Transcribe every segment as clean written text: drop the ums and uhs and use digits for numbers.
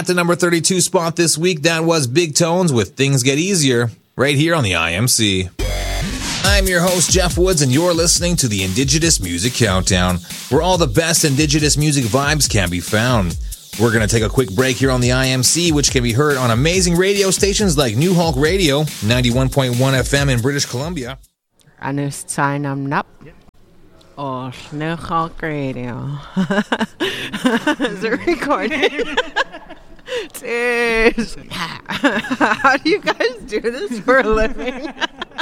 At the number 32 spot this week, that was Big Tones with Things Get Easier, right here on the IMC. I'm your host, Jeff Woods, and you're listening to the Indigenous Music Countdown, where all the best Indigenous music vibes can be found. We're going to take a quick break here on the IMC, which can be heard on amazing radio stations like New Hulk Radio, 91.1 FM in British Columbia. Anus Tsainam Nup. Or New Hulk Radio. Is it recording? Cheers. How do you guys do this for a living?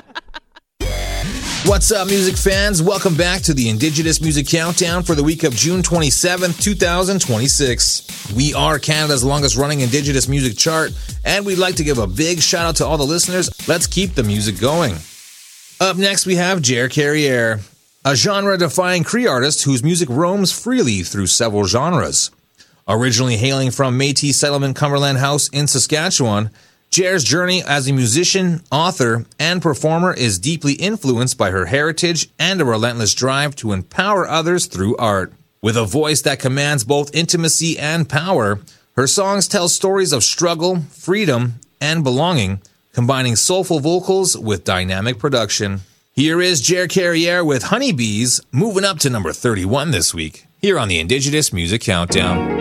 What's up, music fans? Welcome back to the Indigenous Music Countdown for the week of June 27th, 2026. We are Canada's longest-running Indigenous music chart, and we'd like to give a big shout-out to all the listeners. Let's keep the music going. Up next, we have Jer Carriere, a genre-defying Cree artist whose music roams freely through several genres. Originally hailing from Métis settlement Cumberland House in Saskatchewan, Jer's journey as a musician, author, and performer is deeply influenced by her heritage and a relentless drive to empower others through art. With a voice that commands both intimacy and power, her songs tell stories of struggle, freedom, and belonging, combining soulful vocals with dynamic production. Here is Jer Carriere with Honeybees, moving up to number 31 this week, here on the Indigenous Music Countdown.